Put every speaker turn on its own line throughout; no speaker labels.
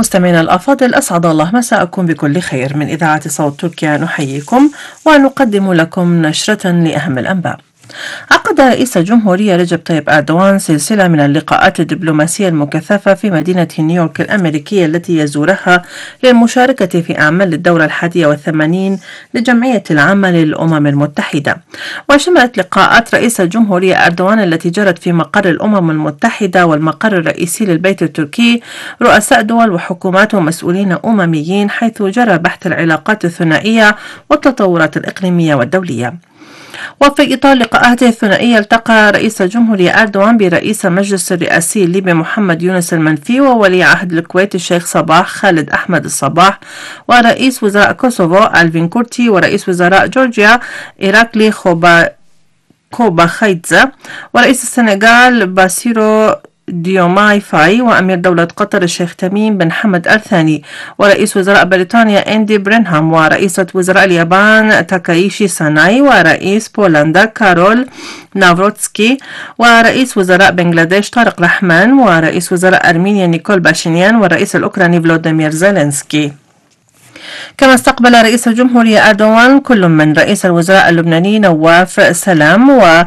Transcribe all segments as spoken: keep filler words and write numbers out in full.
مستمعينا الأفاضل، أسعد الله مساءكم بكل خير. من إذاعة صوت تركيا نحييكم ونقدم لكم نشرة لأهم الأنباء. عقد رئيس الجمهورية رجب طيب أردوغان سلسلة من اللقاءات الدبلوماسية المكثفة في مدينة نيويورك الأمريكية التي يزورها للمشاركة في أعمال الدورة الحادية والثمانين لجمعية العامة للأمم المتحدة. وشملت لقاءات رئيس الجمهورية أردوغان التي جرت في مقر الأمم المتحدة والمقر الرئيسي للبيت التركي رؤساء دول وحكومات ومسؤولين أمميين، حيث جرى بحث العلاقات الثنائية والتطورات الإقليمية والدولية. وفي إطار لقاءاته الثنائية التقى رئيس الجمهورية أردوغان برئيس المجلس الرئاسي الليبي محمد يونس المنفي وولي عهد الكويت الشيخ صباح خالد أحمد الصباح، ورئيس وزراء كوسوفو ألفين كورتي، ورئيس وزراء جورجيا إيراكلي خوبا كوباخيتزا، ورئيس السنغال باسيرو ديوماي فاي، وأمير دولة قطر الشيخ تميم بن حمد الثاني، ورئيس وزراء بريطانيا أندي برينهام، ورئيسة وزراء اليابان تاكايشي ساناي، ورئيس بولندا كارول نافروتسكي، ورئيس وزراء بنغلاديش طارق رحمان، ورئيس وزراء أرمينيا نيكول باشينيان، والرئيس الأوكراني فلوديمير زيلينسكي. كما استقبل رئيس الجمهورية أردوغان كل من رئيس الوزراء اللبناني نواف سلام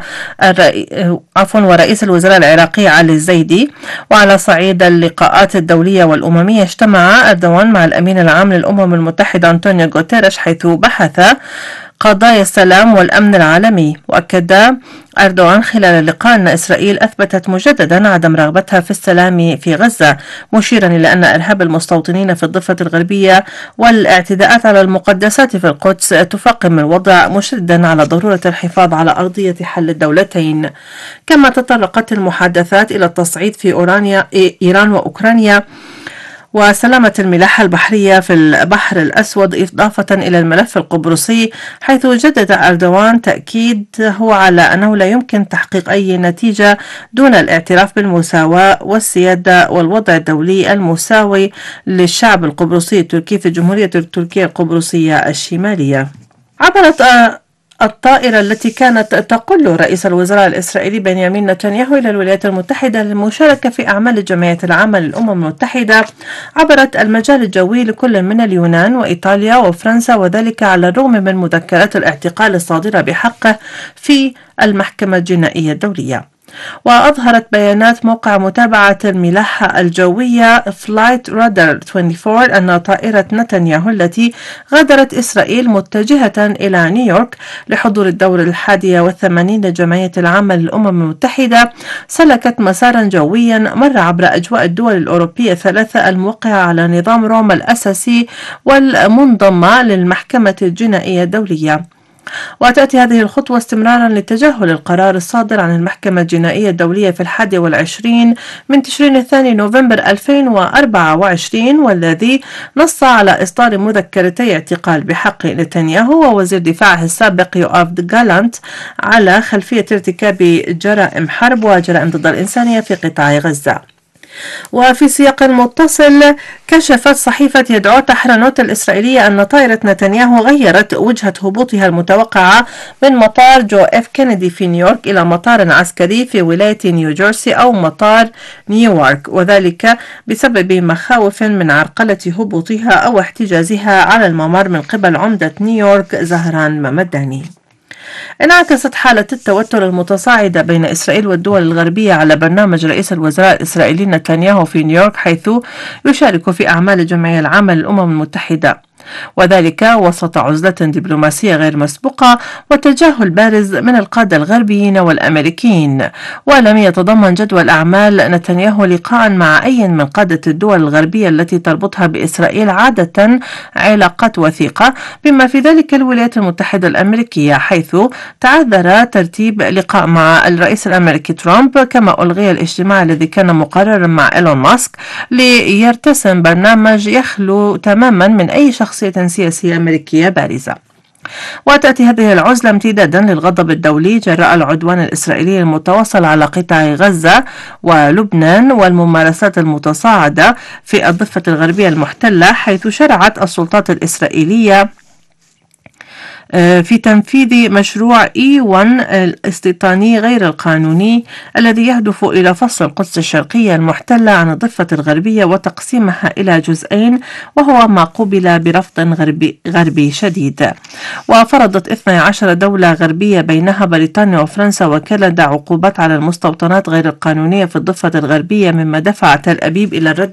وعفوا ورئيس الوزراء العراقي علي الزيدي. وعلى صعيد اللقاءات الدولية والأممية، اجتمع أردوغان مع الأمين العام للأمم المتحدة أنطونيو غوتيريش، حيث بحث قضايا السلام والأمن العالمي. وأكد أردوغان خلال اللقاء أن إسرائيل أثبتت مجددا عدم رغبتها في السلام في غزة، مشيرا إلى أن إرهاب المستوطنين في الضفة الغربية والاعتداءات على المقدسات في القدس تفاقم الوضع، مشددا على ضرورة الحفاظ على أرضية حل الدولتين. كما تطرقت المحادثات إلى التصعيد في أورانيا إيران وأوكرانيا وسلامة الملاحة البحرية في البحر الأسود، إضافة إلى الملف القبرصي، حيث جدد أردوغان تأكيد هو على أنه لا يمكن تحقيق أي نتيجة دون الاعتراف بالمساواة والسيادة والوضع الدولي المساوي للشعب القبرصي التركي في الجمهورية التركية القبرصية الشمالية. عبرت الطائرة التي كانت تقل رئيس الوزراء الإسرائيلي بنيامين نتنياهو إلى الولايات المتحدة للمشاركة في أعمال الجمعية العامة للأمم المتحدة عبرت المجال الجوي لكل من اليونان وإيطاليا وفرنسا، وذلك على الرغم من مذكرات الاعتقال الصادرة بحقه في المحكمة الجنائية الدولية. وأظهرت بيانات موقع متابعة الملاحة الجوية فلايت رادار أربعة وعشرين أن طائرة نتنياهو التي غادرت إسرائيل متجهة إلى نيويورك لحضور الدورة الحادية والثمانين للجمعية العامة للأمم المتحدة سلكت مسارا جويا مر عبر أجواء الدول الأوروبية الثلاثة الموقعة على نظام روما الأساسي والمنضمة للمحكمة الجنائية الدولية. وتأتي هذه الخطوة استمرارا لتجاهل القرار الصادر عن المحكمة الجنائية الدولية في الحادي والعشرين من تشرين الثاني نوفمبر ألفين وأربعة وعشرين، والذي نص على إصدار مذكرتي اعتقال بحق نتنياهو ووزير دفاعه السابق يوآف جالانت على خلفية ارتكاب جرائم حرب وجرائم ضد الإنسانية في قطاع غزة. وفي سياق متصل، كشفت صحيفة يدعوت حرانوت الإسرائيلية أن طائرة نتنياهو غيرت وجهة هبوطها المتوقعة من مطار جو اف كينيدي في نيويورك إلى مطار عسكري في ولاية نيوجيرسي أو مطار نيويورك، وذلك بسبب مخاوف من عرقلة هبوطها أو احتجازها على الممر من قبل عمدة نيويورك زهران ممداني. انعكست حالة التوتر المتصاعدة بين إسرائيل والدول الغربية على برنامج رئيس الوزراء الإسرائيلي نتنياهو في نيويورك، حيث يشارك في أعمال الجمعية العامة للأمم المتحدة، وذلك وسط عزلة دبلوماسية غير مسبوقة وتجاهل بارز من القادة الغربيين والأمريكيين. ولم يتضمن جدول أعمال نتنياهو لقاء مع أي من قادة الدول الغربية التي تربطها بإسرائيل عادة علاقات وثيقة، بما في ذلك الولايات المتحدة الأمريكية، حيث تعذر ترتيب لقاء مع الرئيس الأمريكي ترامب، كما ألغي الاجتماع الذي كان مقررا مع إيلون ماسك ليرتسم برنامج يخلو تماما من أي شخصية سياسية أمريكية بارزة. وتأتي هذه العزلة امتدادا للغضب الدولي جراء العدوان الإسرائيلي المتواصل على قطاع غزة ولبنان والممارسات المتصاعدة في الضفة الغربية المحتلة، حيث شرعت السلطات الإسرائيلية في تنفيذ مشروع إي واحد الاستيطاني غير القانوني الذي يهدف إلى فصل القدس الشرقية المحتلة عن الضفة الغربية وتقسيمها إلى جزئين، وهو ما قوبل برفض غربي, غربي شديد. وفرضت اثنتي عشرة دولة غربية بينها بريطانيا وفرنسا وكندا عقوبات على المستوطنات غير القانونية في الضفة الغربية، مما دفع تل أبيب إلى الرد